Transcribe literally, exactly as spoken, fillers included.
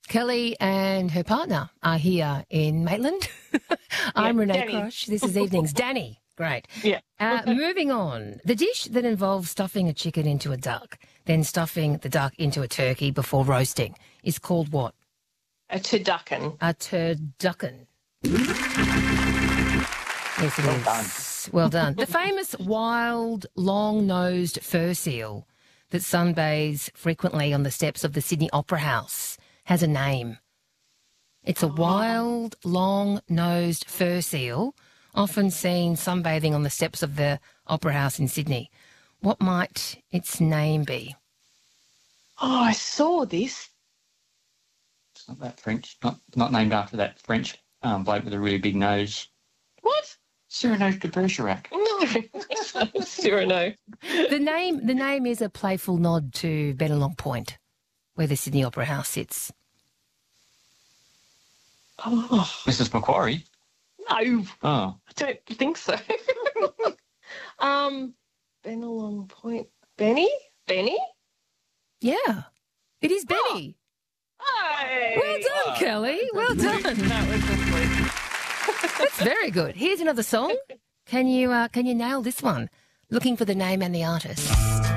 Kelly and her partner are here in Maitland. I'm Yeah, Renee Danny. Crush. This is Evenings. Danny, great. Yeah. Uh, moving on. The dish that involves stuffing a chicken into a duck, then stuffing the duck into a turkey before roasting is called what? A turducken. A turducken. Yes, it Well is. done. Well done. The famous wild, long-nosed fur seal that sunbathes frequently on the steps of the Sydney Opera House has a name. It's a wild, long-nosed fur seal, often seen sunbathing on the steps of the Opera House in Sydney. What might its name be? Oh, I saw this. It's not that French. Not not named after that French um, bloke with a really big nose. What? Cyrano de Bergerac. No. Cyrano. The name the name is a playful nod to Bennelong Point, where the Sydney Opera House sits. Oh, Missus Macquarie. no. Oh, I don't think so. um, Bennelong Point. Benny? Benny? Yeah, it is Benny. Hey. Well done, Kelly. Well done. That was just That's very good. Here's another song. Can you uh, can you nail this one? Looking for the name and the artist.